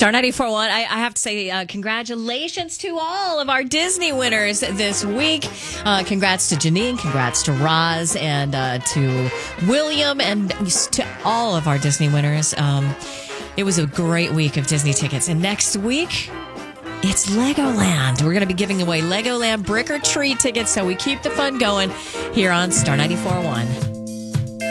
Star 94.1, I have to say congratulations to all of our Disney winners this week. Congrats to Janine, congrats to Roz, and to William, and to all of our Disney winners. It was a great week of Disney tickets. And next week, it's Legoland. We're going to be giving away Legoland Brick or Treat tickets, so we keep the fun going here on Star 94.1.